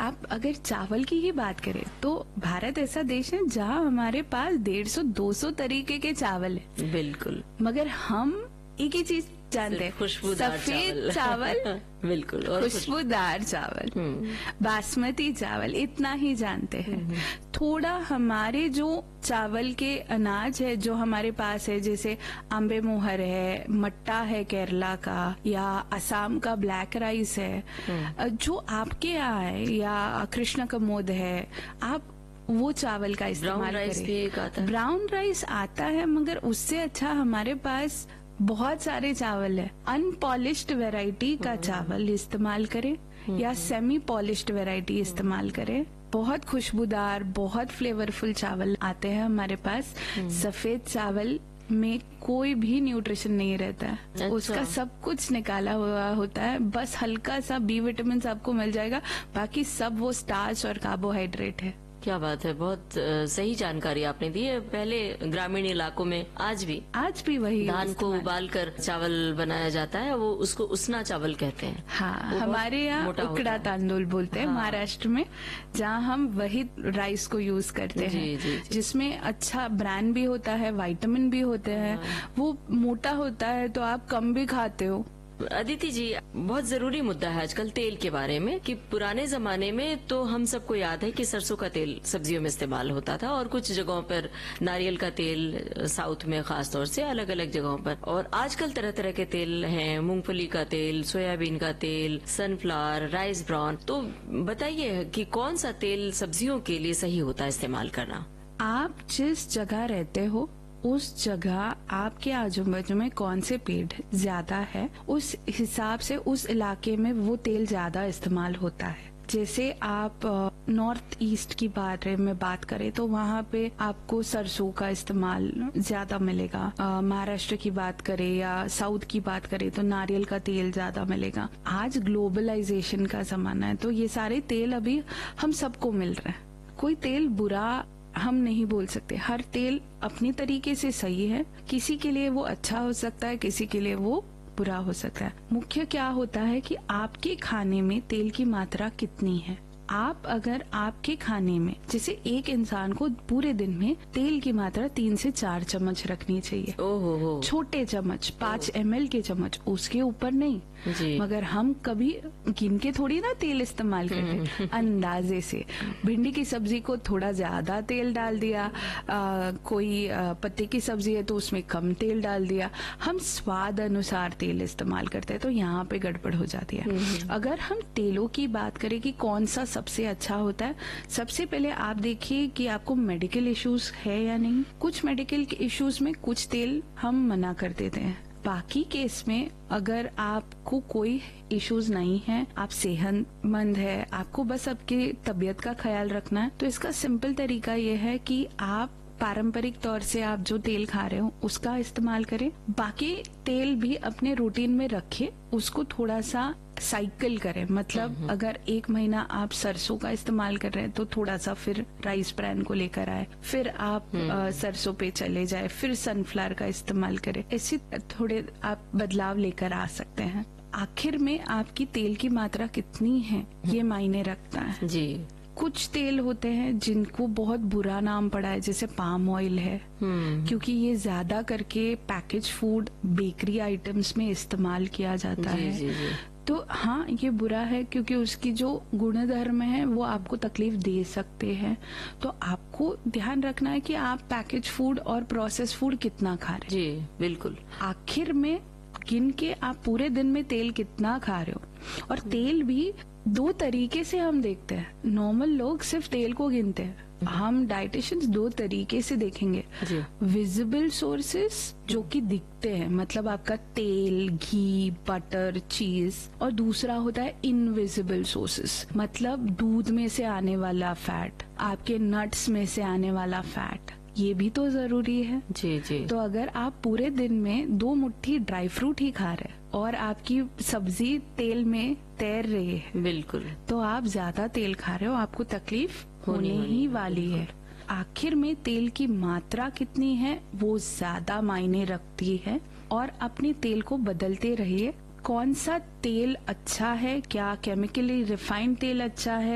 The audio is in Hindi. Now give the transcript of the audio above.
आप अगर चावल की ही बात करें तो भारत ऐसा देश है जहाँ हमारे पास 150-200 तरीके के चावल है। बिल्कुल। मगर हम एक ही चीज जानते हैं, खुशबूदार सफेद चावल बिल्कुल, और खुशबूदार चावल, बासमती चावल, इतना ही जानते हैं। थोड़ा हमारे जो चावल के अनाज है जो हमारे पास है, जैसे अम्बे मोहर है, मट्टा है केरला का, या असम का ब्लैक राइस है, जो आपके यहाँ है, या कृष्ण कमोद है, आप वो चावल का इस्तेमाल करें। ब्राउन राइस आता है, मगर उससे अच्छा हमारे पास बहुत सारे चावल है। अनपॉलिश्ड वैरायटी का चावल इस्तेमाल करें या सेमी पॉलिश्ड वैरायटी इस्तेमाल करें। बहुत खुशबूदार, बहुत फ्लेवरफुल चावल आते हैं हमारे पास। सफेद चावल में कोई भी न्यूट्रिशन नहीं रहता है। अच्छा। उसका सब कुछ निकाला हुआ होता है, बस हल्का सा बी विटामिन आपको मिल जाएगा, बाकी सब वो स्टार्च और कार्बोहाइड्रेट है। क्या बात है, बहुत सही जानकारी आपने दी है। पहले ग्रामीण इलाकों में आज भी वही धान को उबालकर चावल बनाया जाता है, वो उसको उसना चावल कहते हैं। हाँ, हमारे यहाँ उकड़ा तांदूल बोलते हैं। हाँ। महाराष्ट्र में, जहाँ हम वही राइस को यूज करते हैं, जिसमें अच्छा ब्रांड भी होता है, विटामिन भी होते हैं। वो मोटा होता है तो आप कम भी खाते हो। अदिति जी, बहुत जरूरी मुद्दा है आजकल तेल के बारे में, कि पुराने जमाने में तो हम सबको याद है कि सरसों का तेल सब्जियों में इस्तेमाल होता था, और कुछ जगहों पर नारियल का तेल, साउथ में खास तौर से अलग अलग जगहों पर। और आजकल तरह तरह के तेल हैं, मूंगफली का तेल, सोयाबीन का तेल, सनफ्लावर, राइस ब्राउन। तो बताइए कि कौन सा तेल सब्जियों के लिए सही होता है इस्तेमाल करना? आप जिस जगह रहते हो उस जगह आपके आजू बाजू में कौन से पेड़ ज्यादा है, उस हिसाब से उस इलाके में वो तेल ज्यादा इस्तेमाल होता है। जैसे आप नॉर्थ ईस्ट की बारे में बात करें तो वहाँ पे आपको सरसों का इस्तेमाल ज्यादा मिलेगा। महाराष्ट्र की बात करें या साउथ की बात करें तो नारियल का तेल ज्यादा मिलेगा। आज ग्लोबलाइजेशन का जमाना है, तो ये सारे तेल अभी हम सबको मिल रहे हैं। कोई तेल बुरा हम नहीं बोल सकते, हर तेल अपनी तरीके से सही है। किसी के लिए वो अच्छा हो सकता है, किसी के लिए वो बुरा हो सकता है। मुख्य क्या होता है कि आपके खाने में तेल की मात्रा कितनी है। आप अगर आपके खाने में, जैसे एक इंसान को पूरे दिन में तेल की मात्रा 3 से 4 चम्मच रखनी चाहिए। ओहो। छोटे चम्मच, 5 ml के चम्मच, उसके ऊपर नहीं जी। मगर हम कभी गिन के थोड़ी ना तेल इस्तेमाल करते, अंदाजे से। भिंडी की सब्जी को थोड़ा ज्यादा तेल डाल दिया, कोई पत्ते की सब्जी है तो उसमें कम तेल डाल दिया। हम स्वाद अनुसार तेल इस्तेमाल करते हैं, तो यहाँ पे गड़बड़ हो जाती है। अगर हम तेलों की बात करें कि कौन सा सबसे अच्छा होता है, सबसे पहले आप देखिए कि आपको मेडिकल इश्यूज है या नहीं। कुछ मेडिकल इश्यूज में कुछ तेल हम मना कर देते हैं, बाकी केस में अगर आपको कोई इश्यूज नहीं है, आप सेहतमंद है, आपको बस आपकी तबीयत का ख्याल रखना है, तो इसका सिंपल तरीका ये है कि आप पारंपरिक तौर से आप जो तेल खा रहे हो उसका इस्तेमाल करें। बाकी तेल भी अपने रूटीन में रखें, उसको थोड़ा सा साइकिल करें। मतलब अगर 1 महीना आप सरसों का इस्तेमाल कर रहे हैं तो थोड़ा सा फिर राइस ब्रांड को लेकर आए, फिर आप सरसों पे चले जाए, फिर सनफ्लावर का इस्तेमाल करें। ऐसे थोड़े आप बदलाव लेकर आ सकते हैं। आखिर में आपकी तेल की मात्रा कितनी है ये मायने रखता है जी। कुछ तेल होते हैं जिनको बहुत बुरा नाम पड़ा है, जैसे पाम ऑयल है, क्योंकि ये ज्यादा करके पैकेज फूड, बेकरी आइटम्स में इस्तेमाल किया जाता है। जी। तो हाँ, ये बुरा है क्योंकि उसकी जो गुणधर्म है वो आपको तकलीफ दे सकते हैं। तो आपको ध्यान रखना है कि आप पैकेज फूड और प्रोसेस फूड कितना खा रहे हैं। जी बिल्कुल। आखिर में गिन के आप पूरे दिन में तेल कितना खा रहे हो, और तेल भी 2 तरीके से हम देखते हैं। नॉर्मल लोग सिर्फ तेल को गिनते हैं, हम डाइटिशियंस 2 तरीके से देखेंगे। विजिबल सोर्सेस जो कि दिखते हैं, मतलब आपका तेल, घी, बटर, चीज, और दूसरा होता है इनविजिबल सोर्सेस, मतलब दूध में से आने वाला फैट, आपके नट्स में से आने वाला फैट, ये भी तो जरूरी है। जी। तो अगर आप पूरे दिन में 2 मुट्ठी ड्राई फ्रूट ही खा रहे हैं और आपकी सब्जी तेल में तैर रही है, बिल्कुल, तो आप ज्यादा तेल खा रहे हो, आपको तकलीफ होने ही वाली है। आखिर में तेल की मात्रा कितनी है वो ज्यादा मायने रखती है, और अपने तेल को बदलते रहिए। कौन सा तेल अच्छा है, क्या केमिकली रिफाइंड तेल अच्छा है,